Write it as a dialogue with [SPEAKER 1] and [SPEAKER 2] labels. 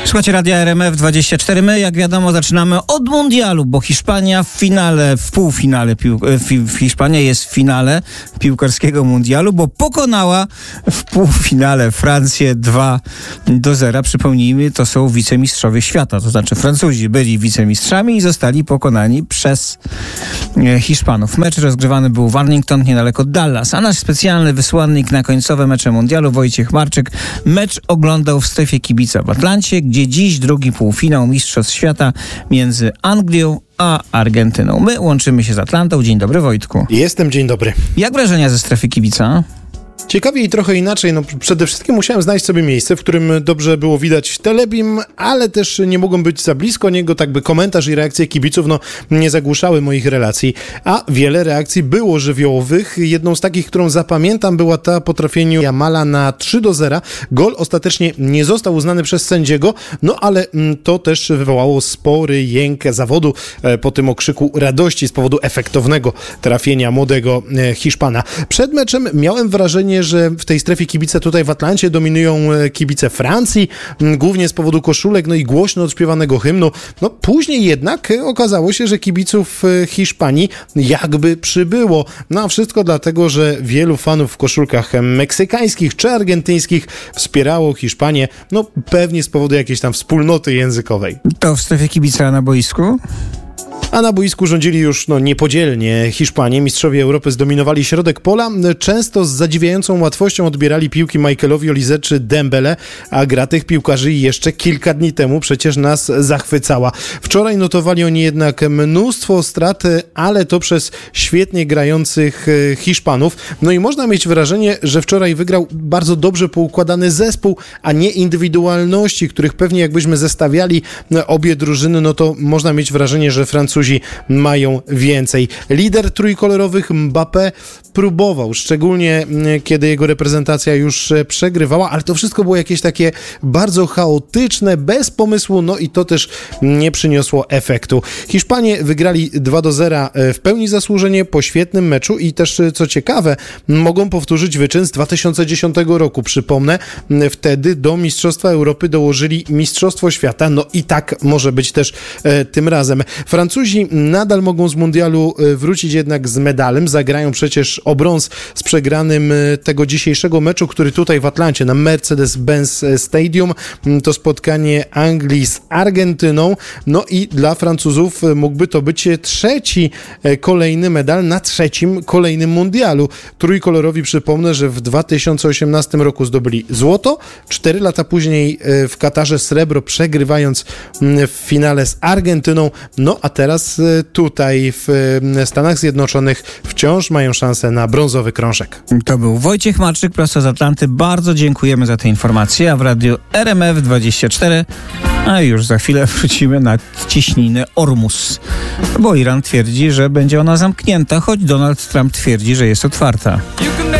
[SPEAKER 1] Słuchajcie Radia RMF24. My, jak wiadomo, zaczynamy od mundialu, bo Hiszpania w półfinale, Hiszpania jest w finale piłkarskiego mundialu, bo pokonała w półfinale Francję 2-0. Przypomnijmy, to są wicemistrzowie świata, to znaczy Francuzi byli wicemistrzami i zostali pokonani przez Hiszpanów. Mecz rozgrywany był w Arlington, niedaleko Dallas, a nasz specjalny wysłannik na końcowe mecze mundialu, Wojciech Marczyk, mecz oglądał w strefie kibica w Atlancie, gdzie dziś drugi półfinał Mistrzostw Świata między Anglią a Argentyną. My łączymy się z Atlantą. Dzień dobry, Wojtku.
[SPEAKER 2] Jestem, dzień dobry.
[SPEAKER 1] Jak wrażenia ze strefy kibica?
[SPEAKER 2] Ciekawie i trochę inaczej. Przede wszystkim musiałem znaleźć sobie miejsce, w którym dobrze było widać Telebim, ale też nie mogłem być za blisko niego, tak by komentarz i reakcje kibiców nie zagłuszały moich relacji. A wiele reakcji było żywiołowych. Jedną z takich, którą zapamiętam, była ta po trafieniu Jamala na 3-0. Gol ostatecznie nie został uznany przez sędziego, ale to też wywołało spory jęk zawodu po tym okrzyku radości z powodu efektownego trafienia młodego Hiszpana. Przed meczem miałem wrażenie, że w tej strefie kibice tutaj w Atlancie dominują kibice Francji, głównie z powodu koszulek, i głośno odśpiewanego hymnu. Później jednak okazało się, że kibiców Hiszpanii jakby przybyło. A wszystko dlatego, że wielu fanów w koszulkach meksykańskich czy argentyńskich wspierało Hiszpanię, pewnie z powodu jakiejś tam wspólnoty językowej.
[SPEAKER 1] To w strefie kibica na boisku?
[SPEAKER 2] A na boisku rządzili już niepodzielnie Hiszpanie. Mistrzowie Europy zdominowali środek pola. Często z zadziwiającą łatwością odbierali piłki Michaelowi Olise czy Dembele, a gra tych piłkarzy jeszcze kilka dni temu przecież nas zachwycała. Wczoraj notowali oni jednak mnóstwo strat, ale to przez świetnie grających Hiszpanów. I można mieć wrażenie, że wczoraj wygrał bardzo dobrze poukładany zespół, a nie indywidualności, których pewnie jakbyśmy zestawiali obie drużyny, to można mieć wrażenie, że Francuzi mają więcej. Lider trójkolorowych Mbappé próbował, szczególnie kiedy jego reprezentacja już przegrywała, ale to wszystko było jakieś takie bardzo chaotyczne, bez pomysłu, i to też nie przyniosło efektu. Hiszpanie wygrali 2-0 w pełni zasłużenie po świetnym meczu i też, co ciekawe, mogą powtórzyć wyczyn z 2010 roku. Przypomnę, wtedy do Mistrzostwa Europy dołożyli Mistrzostwo Świata, i tak może być też tym razem. Francuzi nadal mogą z mundialu wrócić jednak z medalem. Zagrają przecież o brąz z przegranym tego dzisiejszego meczu, który tutaj w Atlancie na Mercedes-Benz Stadium. To spotkanie Anglii z Argentyną. I dla Francuzów mógłby to być trzeci kolejny medal na trzecim kolejnym mundialu. Trójkolorowi przypomnę, że w 2018 roku zdobyli złoto. 4 lata później w Katarze srebro, przegrywając w finale z Argentyną. A teraz tutaj w Stanach Zjednoczonych wciąż mają szansę na brązowy krążek.
[SPEAKER 1] To był Wojciech Marczyk prosto z Atlanty. Bardzo dziękujemy za te informacje. A w radiu RMF24 już za chwilę wrócimy na cieśninę Ormus, bo Iran twierdzi, że będzie ona zamknięta, choć Donald Trump twierdzi, że jest otwarta.